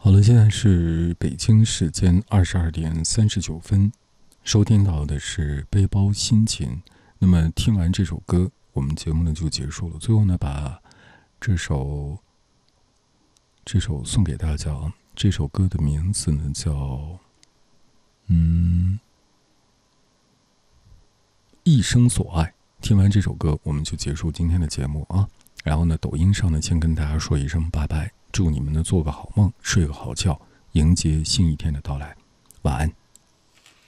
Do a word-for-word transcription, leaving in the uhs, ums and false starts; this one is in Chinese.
好了，现在是北京时间二十二点三十九分，收听到的是背包心情。那么听完这首歌，我们节目呢就结束了。最后呢，把这首这首送给大家。这首歌的名字呢叫嗯一生所爱。听完这首歌，我们就结束今天的节目啊。然后呢，抖音上呢，先跟大家说一声拜拜，祝你们呢做个好梦，睡个好觉，迎接新一天的到来。晚安。